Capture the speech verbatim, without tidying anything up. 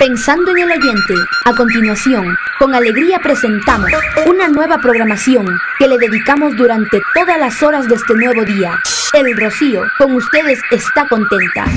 Pensando en el oyente, a continuación, con alegría presentamos una nueva programación que le dedicamos durante todas las horas de este nuevo día. El Rocío, con ustedes está contenta.